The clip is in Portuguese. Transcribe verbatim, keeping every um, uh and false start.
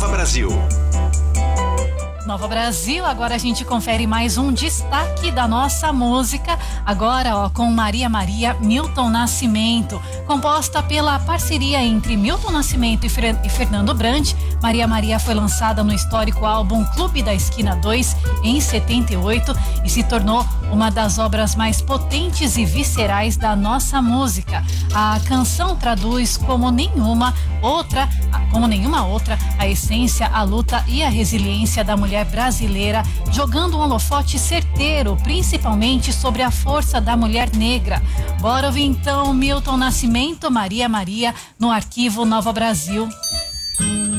Nova Brasil. Nova Brasil, agora a gente confere mais um destaque da nossa música, agora ó, com Maria Maria, Milton Nascimento, composta pela parceria entre Milton Nascimento e, Fer e Fernando Brant. Maria Maria foi lançada no histórico álbum Clube da Esquina dois em setenta e oito e se tornou uma das obras mais potentes e viscerais da nossa música. A canção traduz como nenhuma outra, como nenhuma outra, a essência, a luta e a resiliência da mulher brasileira, jogando um holofote certeiro, principalmente sobre a força da mulher negra. Bora ouvir então Milton Nascimento, Maria Maria, no arquivo Nova Brasil.